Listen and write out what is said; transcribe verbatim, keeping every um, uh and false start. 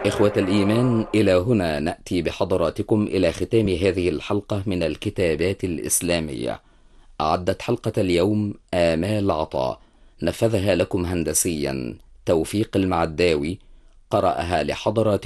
إخوة الإيمان، إلى هنا نأتي بحضراتكم إلى ختام هذه الحلقة من الكتابات الإسلامية. أعدت حلقة اليوم آمال عطاء، نفذها لكم هندسيا توفيق المعداوي، قرأها لحضراتكم